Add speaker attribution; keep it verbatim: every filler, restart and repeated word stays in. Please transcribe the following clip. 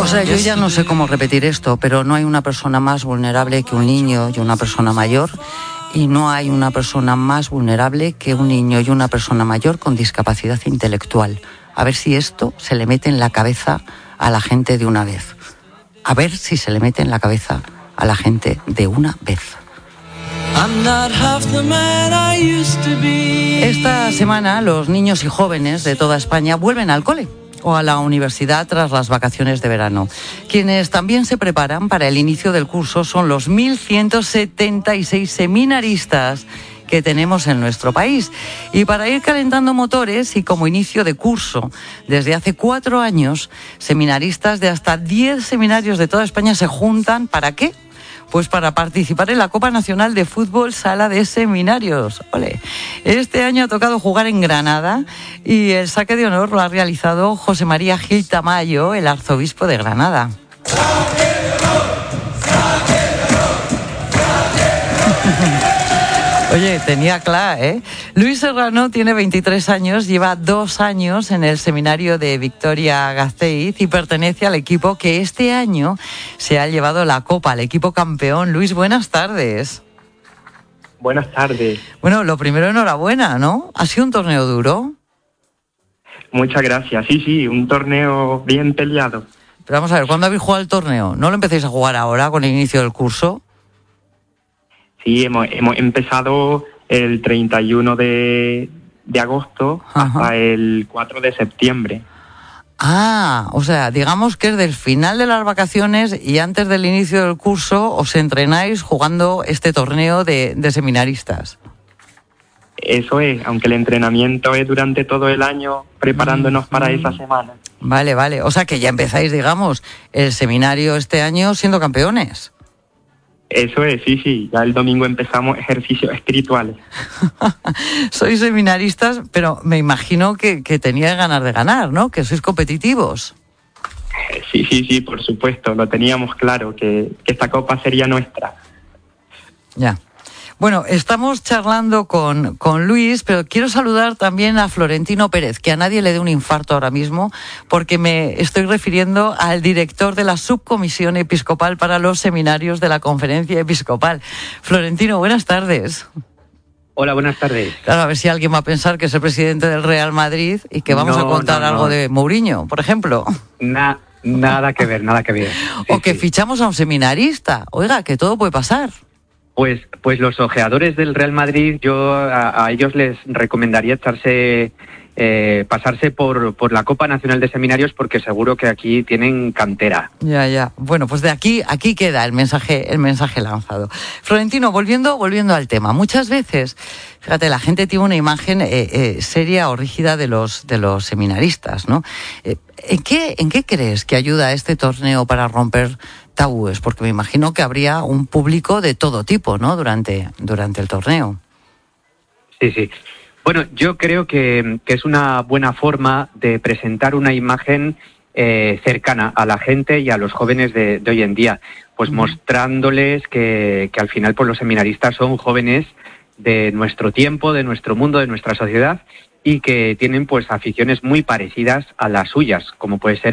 Speaker 1: O sea, yo ya no sé cómo repetir esto, pero no hay una persona más vulnerable que un niño y una persona mayor, y no hay una persona más vulnerable que un niño y una persona mayor con discapacidad intelectual. A ver si esto se le mete en la cabeza a la gente de una vez. A ver si se le mete en la cabeza a la gente de una vez. Esta semana los niños y jóvenes de toda España vuelven al cole o a la universidad tras las vacaciones de verano. Quienes también se preparan para el inicio del curso son los mil ciento setenta y seis seminaristas que tenemos en nuestro país. Y para ir calentando motores y como inicio de curso, desde hace cuatro años, seminaristas de hasta diez seminarios de toda España se juntan. ¿Para qué? Pues para participar en la Copa Nacional de Fútbol Sala de Seminarios. ¡Ole! Este año ha tocado jugar en Granada y el saque de honor lo ha realizado José María Gil Tamayo, el arzobispo de Granada. Oye, tenía claro, ¿eh? Luis Serrano tiene veintitrés años, lleva dos años en el seminario de Vitoria-Gasteiz y pertenece al equipo que este año se ha llevado la copa, el equipo campeón. Luis, buenas tardes.
Speaker 2: Buenas tardes.
Speaker 1: Bueno, lo primero, enhorabuena, ¿no? ¿Ha sido un torneo duro?
Speaker 2: Muchas gracias. Sí, sí, un torneo bien peleado.
Speaker 1: Pero vamos a ver, ¿cuándo habéis jugado el torneo? ¿No lo empecéis a jugar ahora, con el inicio del curso?
Speaker 2: Sí, hemos, hemos empezado el treinta y uno de, de agosto. Ajá. Hasta el cuatro de septiembre.
Speaker 1: Ah, o sea, digamos que es del final de las vacaciones y antes del inicio del curso os entrenáis jugando este torneo de, de seminaristas.
Speaker 2: Eso es, aunque el entrenamiento es durante todo el año preparándonos mm, para mm. esa semana.
Speaker 1: Vale, vale, o sea que ya empezáis, digamos, el seminario este año siendo campeones.
Speaker 2: Eso es, sí, sí. Ya el domingo empezamos ejercicios espirituales.
Speaker 1: Sois seminaristas, pero me imagino que, que teníais ganas de ganar, ¿no? Que sois competitivos.
Speaker 2: Sí, sí, sí, por supuesto. Lo teníamos claro, que, que esta copa sería nuestra.
Speaker 1: Ya. Bueno, estamos charlando con, con Luis, pero quiero saludar también a Florentino Pérez, que a nadie le dé un infarto ahora mismo, porque me estoy refiriendo al director de la Subcomisión Episcopal para los Seminarios de la Conferencia Episcopal. Florentino, buenas tardes.
Speaker 3: Hola, buenas tardes.
Speaker 1: Claro, a ver si alguien va a pensar que es el presidente del Real Madrid y que vamos no, a contar no, no. algo de Mourinho, por ejemplo.
Speaker 3: Na, nada que ver, nada que ver. Sí,
Speaker 1: o que
Speaker 3: sí.
Speaker 1: fichamos a un seminarista. Oiga, que todo puede pasar.
Speaker 3: Pues, pues los ojeadores del Real Madrid, yo a, a ellos les recomendaría echarse, eh, pasarse por, por la Copa Nacional de Seminarios, porque seguro que aquí tienen cantera.
Speaker 1: Ya, ya. Bueno, pues de aquí, aquí queda el mensaje, el mensaje lanzado. Florentino, volviendo, volviendo al tema. Muchas veces, fíjate, la gente tiene una imagen eh, eh, seria o rígida de los, de los seminaristas, ¿no? Eh, ¿en qué, en qué crees que ayuda este torneo para romper tabúes? Porque me imagino que habría un público de todo tipo, ¿no? Durante, durante el torneo.
Speaker 3: Sí, sí. Bueno, yo creo que, que es una buena forma de presentar una imagen eh, cercana a la gente y a los jóvenes de, de hoy en día, pues mm. mostrándoles que, que al final pues los seminaristas son jóvenes de nuestro tiempo, de nuestro mundo, de nuestra sociedad, y que tienen pues aficiones muy parecidas a las suyas, como puede ser